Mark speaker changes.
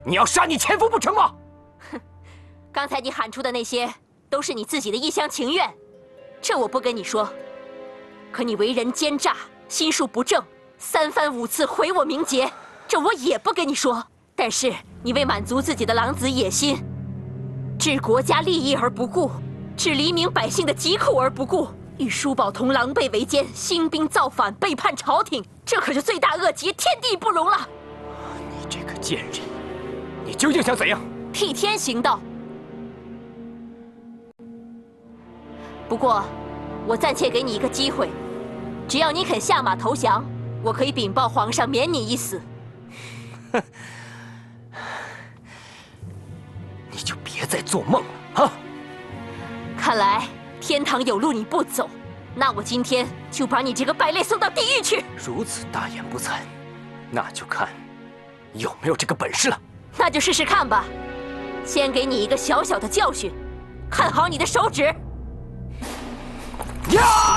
Speaker 1: 你要杀你前夫不成吗？
Speaker 2: 哼，刚才你喊出的那些都是你自己的一厢情愿，这我不跟你说。可你为人奸诈，心术不正，3番5次毁我名节，这我也不跟你说。但是你为满足自己的狼子野心，置国家利益而不顾，置黎民百姓的疾苦而不顾，与舒宝同狼狈为奸，兴兵造反，背叛朝廷，这可是罪大恶极，天地不容了。
Speaker 1: 你这个贱人，你究竟想怎样？
Speaker 2: 替天行道。不过，我暂且给你一个机会，只要你肯下马投降，我可以禀报皇上，免你一死。
Speaker 1: 哼，你就别再做梦了啊！
Speaker 2: 看来天堂有路你不走，那我今天就把你这个败类送到地狱去。
Speaker 1: 如此大言不惭，那就看有没有这个本事了。
Speaker 2: 那就试试看吧，先给你一个小小的教训，看好你的手指。
Speaker 1: 呀！